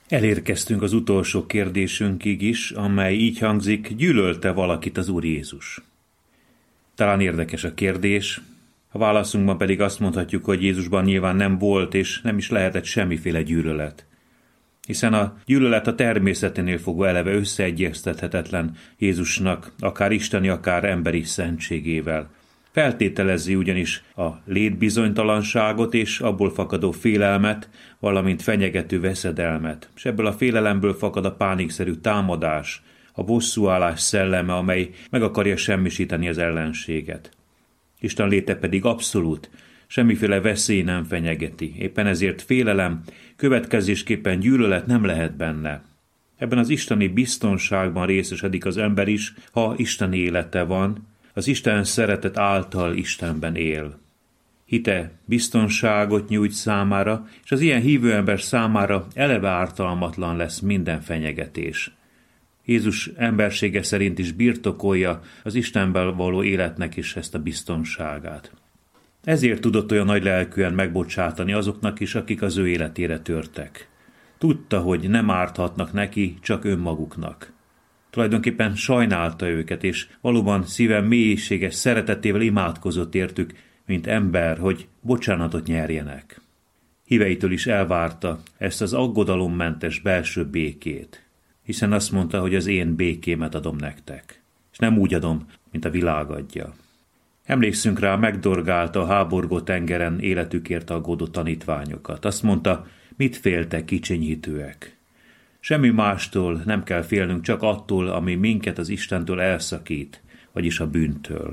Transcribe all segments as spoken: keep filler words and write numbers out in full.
Elérkeztünk az utolsó kérdésünkig is, amely így hangzik: gyűlölte valakit az Úr Jézus? Talán érdekes a kérdés, a válaszunkban pedig azt mondhatjuk, hogy Jézusban nyilván nem volt és nem is lehetett semmiféle gyűlölet. Hiszen a gyűlölet a természeténél fogva eleve összeegyeztethetetlen Jézusnak, akár isteni, akár emberi szentségével. Feltételezi ugyanis a létbizonytalanságot és abból fakadó félelmet, valamint fenyegető veszedelmet, és ebből a félelemből fakad a pánikszerű támadás, a bosszúállás szelleme, amely meg akarja semmisíteni az ellenséget. Isten léte pedig abszolút, semmiféle veszély nem fenyegeti, éppen ezért félelem, következésképpen gyűlölet nem lehet benne. Ebben az isteni biztonságban részesedik az ember is, ha isteni élete van, az Isten szeretet által Istenben él. Hite biztonságot nyújt számára, és az ilyen hívő ember számára eleve ártalmatlan lesz minden fenyegetés. Jézus embersége szerint is birtokolja az Istenben való életnek is ezt a biztonságát. Ezért tudott olyan nagy lelkűen megbocsátani azoknak is, akik az ő életére törtek. Tudta, hogy nem árthatnak neki, csak önmaguknak. Tulajdonképpen sajnálta őket, és valóban szíve mélységes szeretetével imádkozott értük, mint ember, hogy bocsánatot nyerjenek. Híveitől is elvárta ezt az aggodalommentes belső békét, hiszen azt mondta, hogy az én békémet adom nektek, és nem úgy adom, mint a világ adja. Emlékszünk rá, megdorgálta a háborgó tengeren életükért aggódó tanítványokat. Azt mondta, mit féltek, kicsinyítőek. Semmi mástól nem kell félnünk, csak attól, ami minket az Istentől elszakít, vagyis a bűntől.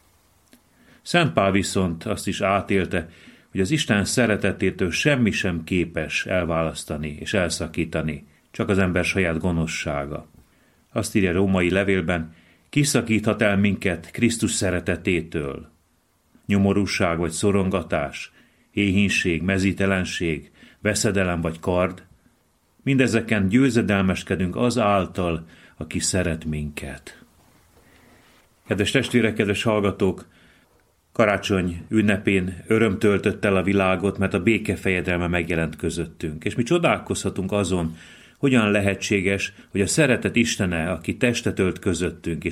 Szent Pál viszont azt is átélte, hogy az Isten szeretetétől semmi sem képes elválasztani és elszakítani, csak az ember saját gonoszsága. Azt írja római levélben, kiszakíthat el minket Krisztus szeretetétől. Nyomorúság vagy szorongatás, éhínség, mezítelenség, veszedelem vagy kard, mindezeken győzedelmeskedünk az által, aki szeret minket. Kedves testvérek, kedves hallgatók, karácsony ünnepén öröm töltött el a világot, mert a béke fejedelme megjelent közöttünk. És mi csodálkozhatunk azon, hogyan lehetséges, hogy a szeretet Istene, aki testet ölt közöttünk,